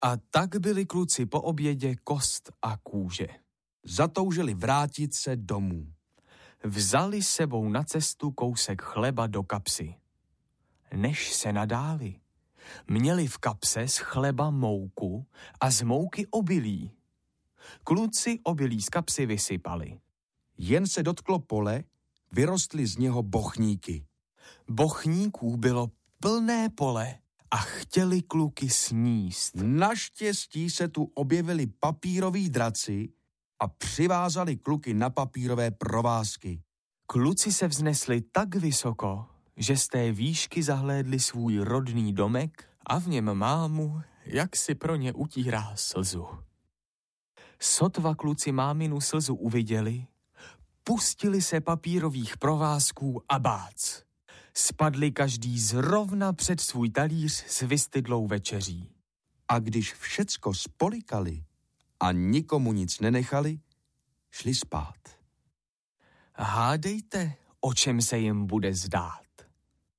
A tak byli kluci po obědě kost a kůže. Zatoužili vrátit se domů. Vzali sebou na cestu kousek chleba do kapsy. Než se nadáli, měli v kapse z chleba mouku a z mouky obilí. Kluci obilí z kapsy vysypali. Jen se dotklo pole, vyrostly z něho bochníky. Bochníků bylo plné pole a chtěli kluky sníst. Naštěstí se tu objevili papíroví draci a přivázali kluky na papírové provázky. Kluci se vznesli tak vysoko, že z té výšky zahlédli svůj rodný domek a v něm mámu, jak si pro ně utírá slzu. Sotva kluci máminu slzu uviděli, pustili se papírových provázků a bác. Spadli každý zrovna před svůj talíř s vystydlou večeří. A když všecko spolikali a nikomu nic nenechali, šli spát. Hádejte, o čem se jim bude zdát.